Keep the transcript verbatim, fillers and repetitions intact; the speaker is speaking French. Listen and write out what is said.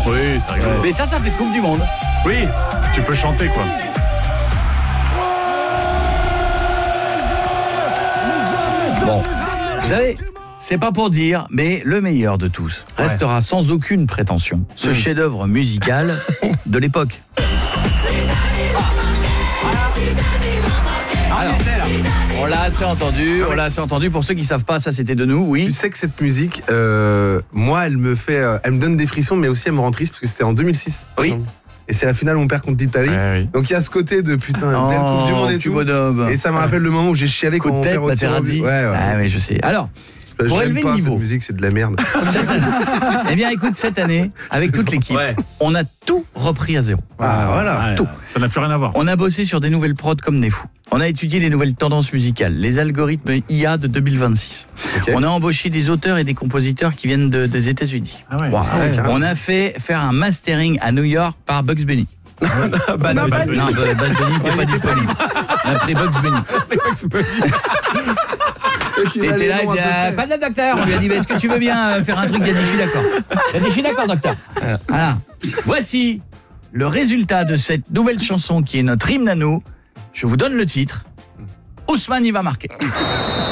Oui, c'est rigolo. Mais ça, ça fait Coupe du Monde. Oui, tu peux chanter quoi. Bon, vous savez, c'est pas pour dire, mais le meilleur de tous restera ouais. sans aucune prétention ce mmh. chef-d'œuvre musical de l'époque. Alors, on l'a assez entendu, on l'a assez entendu. Pour ceux qui savent pas, ça c'était de nous, oui. Tu sais que cette musique, euh, moi, elle me fait, euh, elle me donne des frissons, mais aussi elle me rend triste parce que c'était en deux mille six. Oui. Et c'est la finale où on perd contre l'Italie. Ouais, oui. Donc il y a ce côté de putain, oh, belle Coupe du Monde et tout. Bonhomme. Et ça me rappelle le moment où j'ai chialé coup quand de tête, on perd au tir au but. Ouais, ouais. Ah oui, je sais. Alors. Je pour élever pas, le niveau. Cette musique, c'est de la merde. Eh bien, écoute, cette année, avec toute l'équipe, ouais. on a tout repris à zéro. Ah, voilà. Ouais, tout. Ça n'a plus rien à voir. On a bossé sur des nouvelles prods comme des fous. On a étudié les nouvelles tendances musicales, les algorithmes I A de deux mille vingt-six. Okay. On a embauché des auteurs et des compositeurs qui viennent de, des États-Unis. Ah ouais. Wow. Ah ouais, on a fait faire un mastering à New York par Bugs Bunny. Bad non, Bunny. non, Bad Bunny n'était pas disponible. On a pris Bugs Bunny. Et t'es là, il dit, ah, pas de docteur. On lui a dit, est-ce que tu veux bien faire un truc? Il a dit, je suis d'accord. Il a dit, je suis d'accord, docteur. Voilà. Voici le résultat de cette nouvelle chanson qui est notre hymne à nous. Je vous donne le titre. Ousmane, il va marquer.